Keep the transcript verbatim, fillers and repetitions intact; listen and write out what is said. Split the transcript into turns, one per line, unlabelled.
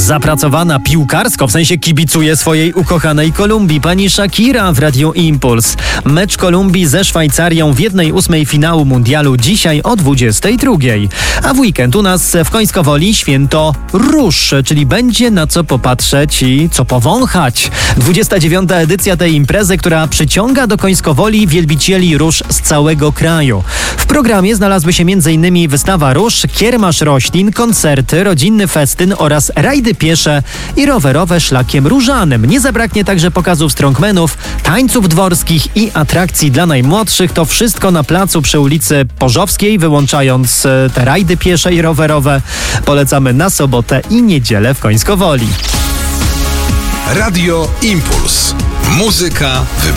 zapracowana piłkarsko, w sensie kibicuje swojej ukochanej Kolumbii. Pani Shakira w Radiu Impuls. Mecz Kolumbii ze Szwajcarią w jednej ósmej finału mundialu dzisiaj o dwudziestej drugiej. A w weekend u nas w Końskowoli święto róż, czyli będzie na co popatrzeć i co powąchać. dwudziesta dziewiąta edycja tej imprezy, która przyciąga do Końskowoli wielbicieli róż z całego kraju. W programie znalazły się m.in. wystawa róż, kiermasz roślin, koncerty, rodzinny festyn oraz rajdy piesze i rowerowe szlakiem różanym. Nie zabraknie także pokazów strongmenów, tańców dworskich i atrakcji dla najmłodszych. To wszystko na placu przy ulicy Pożowskiej, wyłączając te rajdy piesze i rowerowe. Polecamy na sobotę i niedzielę w Końskowoli.
Radio Impuls. Muzyka wybrana.